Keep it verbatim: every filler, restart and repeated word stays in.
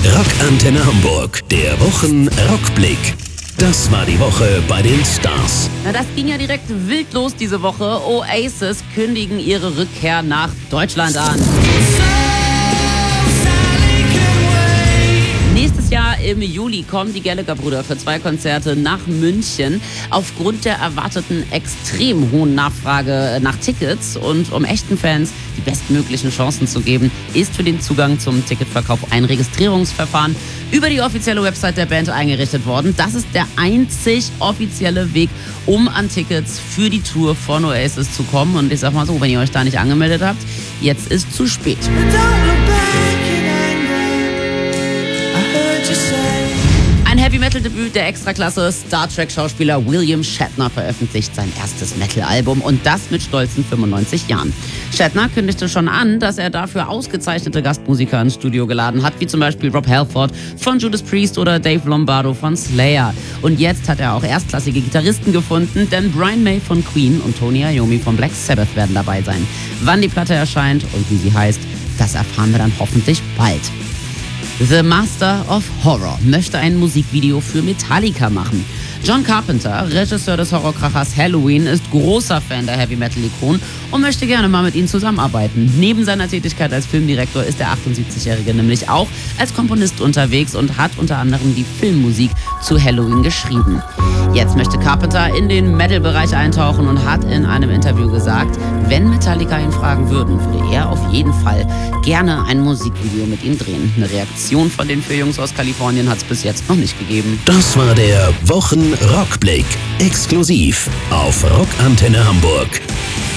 Rockantenne Hamburg, der Wochen-Rockblick. Das war die Woche bei den Stars. Na, das ging ja direkt wild los diese Woche. Oasis kündigen ihre Rückkehr nach Deutschland an. Nächstes Jahr im Juli kommen die Gallagher-Brüder für zwei Konzerte nach München. Aufgrund der erwarteten extrem hohen Nachfrage nach Tickets und um echten Fans die bestmöglichen Chancen zu geben, ist für den Zugang zum Ticketverkauf ein Registrierungsverfahren über die offizielle Website der Band eingerichtet worden. Das ist der einzig offizielle Weg, um an Tickets für die Tour von Oasis zu kommen. Und ich sag mal so, wenn ihr euch da nicht angemeldet habt, jetzt ist zu spät. Ein Heavy-Metal-Debüt der Extraklasse. Star Trek-Schauspieler William Shatner veröffentlicht sein erstes Metal-Album und das mit stolzen fünfundneunzig Jahren. Shatner kündigte schon an, dass er dafür ausgezeichnete Gastmusiker ins Studio geladen hat, wie zum Beispiel Rob Halford von Judas Priest oder Dave Lombardo von Slayer. Und jetzt hat er auch erstklassige Gitarristen gefunden, denn Brian May von Queen und Tony Iommi von Black Sabbath werden dabei sein. Wann die Platte erscheint und wie sie heißt, das erfahren wir dann hoffentlich bald. The Master of Horror möchte ein Musikvideo für Metallica machen. John Carpenter, Regisseur des Horrorkrachers Halloween, ist großer Fan der Heavy-Metal-Ikonen und möchte gerne mal mit ihnen zusammenarbeiten. Neben seiner Tätigkeit als Filmdirektor ist der achtundsiebzigjährige nämlich auch als Komponist unterwegs und hat unter anderem die Filmmusik zu Halloween geschrieben. Jetzt möchte Carpenter in den Metal-Bereich eintauchen und hat in einem Interview gesagt, wenn Metallica ihn fragen würden, würde er auf jeden Fall gerne ein Musikvideo mit ihm drehen. Eine Reaktion von den vier Jungs aus Kalifornien hat es bis jetzt noch nicht gegeben. Das war der Wochen-Rockblick. Exklusiv auf Rockantenne Hamburg.